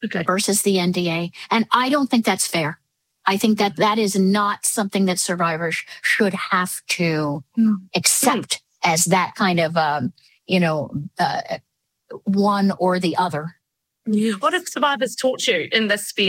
Okay. versus the NDA. And I don't think that's fair. I think that that is not something that survivors should have to accept as that kind of, one or the other. What have survivors taught you in this space?